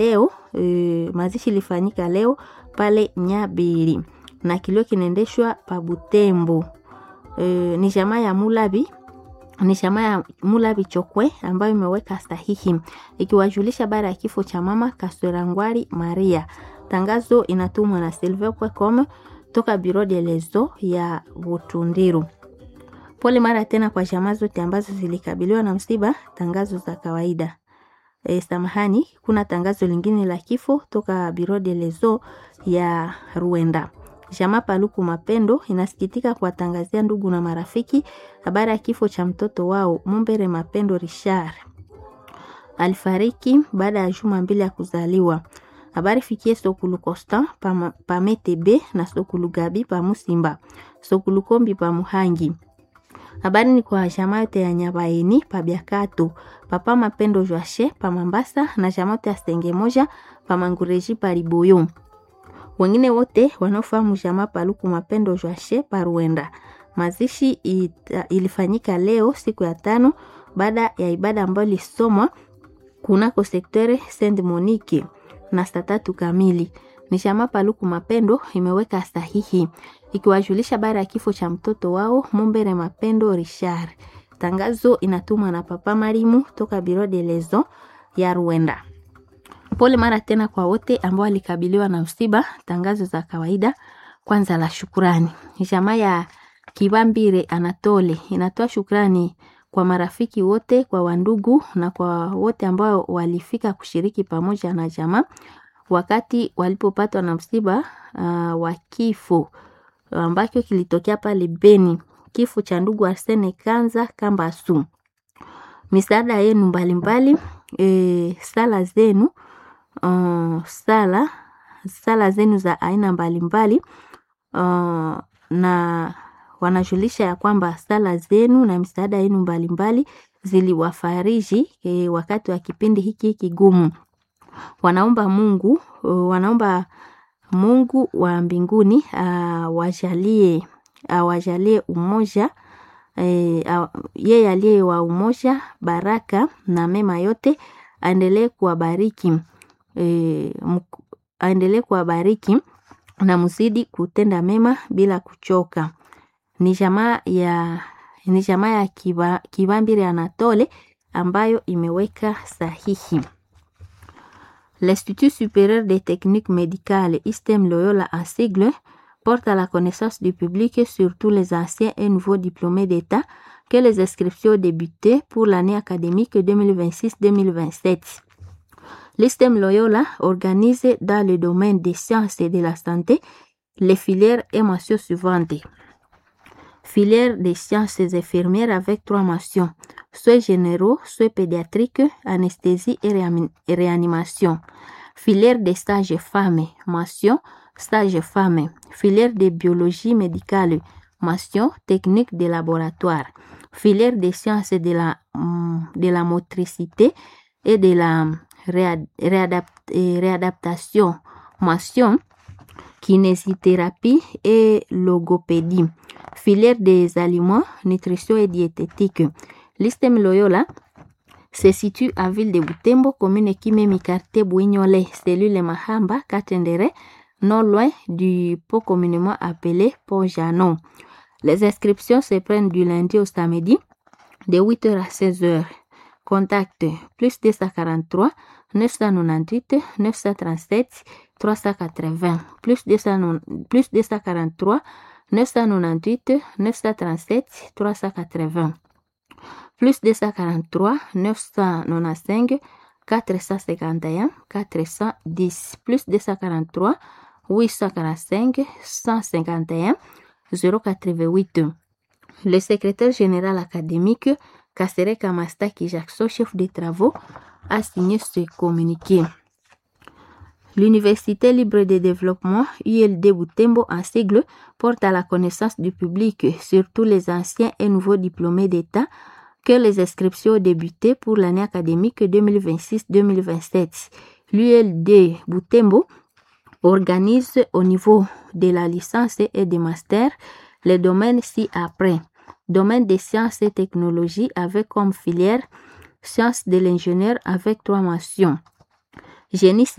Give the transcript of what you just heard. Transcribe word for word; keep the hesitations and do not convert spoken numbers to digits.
leo e, mazishi ilifanyika leo pale Nyabiri na kilio kinaendeshwa pa Butembo. E, ni jamaa ya Mulabi ni jamaa ya Mulabi Chokwe ambayo imeweka sahihi ikiwajulisha baada ya kifo cha mama Kaswerangwari Maria. Tangazo inatumwa na silver point com toka Bureau de Lezo ya Butundiru. Pole mara tena kwa jamaa zote ambazo zilikabiliwa na msiba. Tangazo za kawaida. E, samahani, kuna tangazo lingine la kifo toka Bureau de Lezo ya Ruenda. Jamaa Paluku Mapendo inasikitika kuwatangazia ndugu na marafiki habari ya kifo cha mtoto wao Mumbere Mapendo Richard. Alifariki baada ya juma mbili ya kuzaliwa. Habari fikie Sokulu Costa pa, pa Metebe na Sokulu Gabi pa Musimba, Sokulu Kombi pa Muhangi. Habari ni kwa jamaa yote ya Nyabaini pa Biakato, Papa Mapendo Joashe pa Mambasa na jamaa yote ya Senge Moja pa Mangureji pa Riboyo. Wengine wote wanaofahamu jamaa Paluku Mapendo Joashe pa Ruenda. Mazishi ita, ilifanyika leo siku ya tano baada ya ibada ambayo ilisomwa kunako sektere Saint Monique na saa tatu kamili. Ni jamaa Paluku Mapendo imeweka sahihi ikiwajulisha baada ya kifo cha mtoto wao Mumbere Mapendo Richard. Tangazo inatumwa na Papa Marimu toka Bureau de Lezo ya Ruenda. Pole mara tena kwa wote ambao walikabiliwa na msiba. Tangazo za kawaida. Kwanza la shukrani. Ni jamaa ya Kibambire Anatole inatoa shukrani kwa marafiki wote, kwa wandugu na kwa wote ambao walifika kushiriki pamoja na jamaa wakati walipopatwa na msiba uh, wa kifo ambacho kilitokea pale Beni, kifo cha ndugu Arsene Kanza Kambasu. Misaada yenu mbalimbali, e, sala zenu uh, sala sala zenu za aina mbalimbali uh, na wanajulisha ya kwamba sala zenu na misaada yenu mbalimbali ziliwafariji e, wakati wa kipindi hiki kigumu. Wanaomba Mungu, wanaomba Mungu wa mbinguni awajalie awajalie umoja, e, yeye aliye wa umoja, baraka na mema yote, aendelee kuwabariki e, aendelee kuwabariki na mzidi kutenda mema bila kuchoka. Ni jamaa ya ni jamaa ya Kiba, Kibambire Anatole ambayo imeweka sahihi. L'Institut supérieur des techniques médicales I S T E M Loyola en sigle porte à la connaissance du public, surtout les anciens et nouveaux diplômés d'État, que les inscriptions débutées pour l'année académique deux mille vingt-six deux mille vingt-sept. L'I S T E M Loyola organise dans le domaine des sciences et de la santé les filières et mentions suivantes. Filière des sciences infirmières avec trois mentions: soins généraux, soins pédiatriques, anesthésie et réanimation. Filière des stages femmes, mention stage femmes. Filière de biologie médicale, mention technique de laboratoire. Filière des sciences de la, de la motricité et de la réadapt, réadaptation, mention kinésithérapie et logopédie. Filière des aliments, nutrition et diététique. L'I S T E M Loyola se situe à ville de Butembo, commune Kimemi, quartier Bouignolé, cellule Mahamba, Katendere, non loin du pont communément appelé Pont Janon. Les inscriptions se prennent du lundi au samedi de huit heures à seize heures. Contact plus deux cent quarante-trois neuf cent quatre-vingt-dix-huit neuf cent trente-sept trois cent quatre-vingts plus deux cent quarante-trois neuf cent quatre-vingt-dix-huit neuf cent trente-sept trois cent quatre-vingts plus deux cent quarante-trois neuf cent quatre-vingt-quinze quatre cent cinquante et un quatre cent dix plus deux cent quarante-trois huit cent quarante-cinq cent cinquante et un zéro quatre-vingt-huit. Le secrétaire général académique Kassere Kamastaki Jackson, chef des travaux, a signé ce communiqué. L'Université libre de développement U L D Butembo en sigle porte à la connaissance du public, surtout les anciens et nouveaux diplômés d'État, que les inscriptions débutées pour l'année académique deux mille vingt-six deux mille vingt-sept. L'U L D Butembo organise au niveau de la licence et des masters les domaines ci-après. Domaine des sciences et technologies avec comme filière sciences de l'ingénieur avec trois mentions. Jenisi